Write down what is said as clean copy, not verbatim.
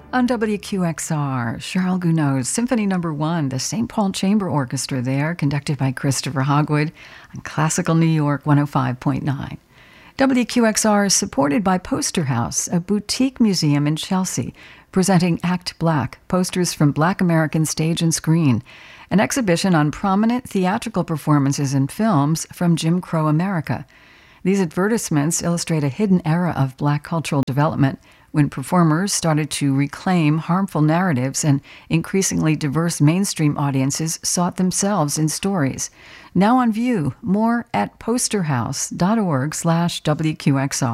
On WQXR, Charles Gounod's Symphony No. 1, the St. Paul Chamber Orchestra there, conducted by Christopher Hogwood on Classical New York 105.9. WQXR is supported by Poster House, a boutique museum in Chelsea, presenting Act Black, posters from Black American stage and screen, an exhibition on prominent theatrical performances and films from Jim Crow America. These advertisements illustrate a hidden era of Black cultural development when performers started to reclaim harmful narratives and increasingly diverse mainstream audiences sought themselves in stories. Now on view, more at posterhouse.org/WQXR.